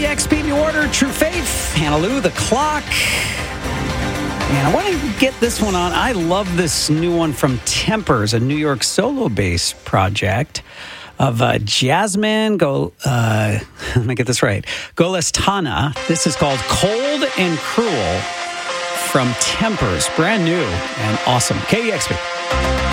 KEXP New Order, True Faith, Hannah Lou, The Clock. And I want to get this one on. I love this new one from Tempers, a New York solo bass project of Jasmine let me get this right. Golestana. This is called Cold and Cruel from Tempers. Brand new and awesome. KEXP.